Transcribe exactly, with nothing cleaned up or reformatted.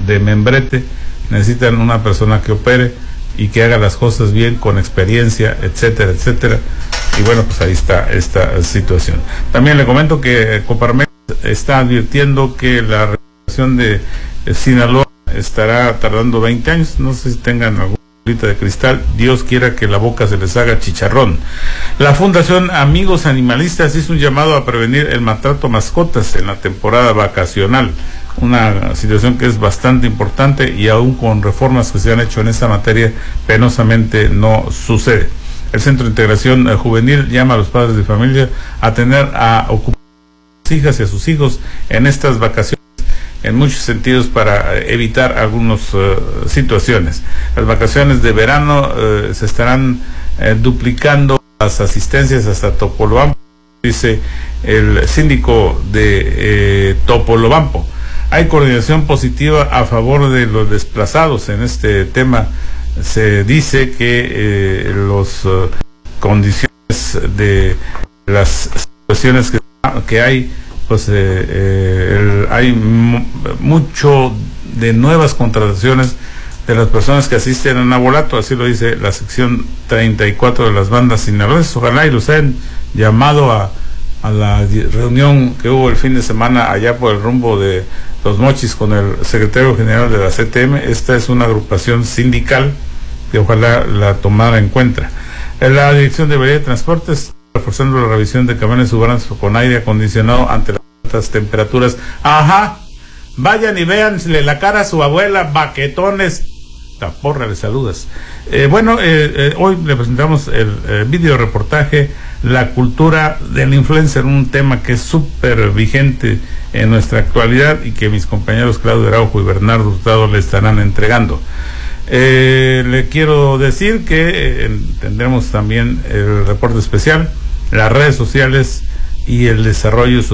de membrete, necesitan una persona que opere y que haga las cosas bien, con experiencia, etcétera, etcétera. Y bueno, pues ahí está esta situación. También le comento que Coparmex está advirtiendo que la recuperación de Sinaloa estará tardando veinte años. No sé si tengan alguna bolita de cristal. Dios quiera que la boca se les haga chicharrón. La Fundación Amigos Animalistas hizo un llamado a prevenir el maltrato a mascotas en la temporada vacacional. Una situación que es bastante importante y aún con reformas que se han hecho en esta materia, penosamente no sucede. El Centro de Integración Juvenil llama a los padres de familia a tener a ocupar a sus hijas y a sus hijos en estas vacaciones, en muchos sentidos, para evitar algunas uh, situaciones. Las vacaciones de verano uh, se estarán uh, duplicando las asistencias hasta Topolobampo, dice el síndico de eh, Topolobampo. Hay coordinación positiva a favor de los desplazados. En este tema se dice que eh, las uh, condiciones de las situaciones que, que hay, pues eh, eh, el, hay mucho de nuevas contrataciones de las personas que asisten a Nabolato, así lo dice la sección treinta y cuatro de las bandas sinaloenses. Ojalá y los hayan llamado a, a la reunión que hubo el fin de semana allá por el rumbo de Los Mochis con el secretario general de la C T M. Esta es una agrupación sindical que ojalá la tomara en cuenta. La Dirección de Vialidad de Transportes reforzando la revisión de camiones urbanos con aire acondicionado ante las altas temperaturas. Ajá, vayan y véanle la cara a su abuela, baquetones. La porra le saludas. Eh, bueno, eh, eh, hoy le presentamos el eh, video reportaje La cultura del influencer, un tema que es súper vigente en nuestra actualidad y que mis compañeros Claudio Araujo y Bernardo Hurtado le estarán entregando. Eh, le quiero decir que eh, tendremos también el reporte especial, las redes sociales y el desarrollo social.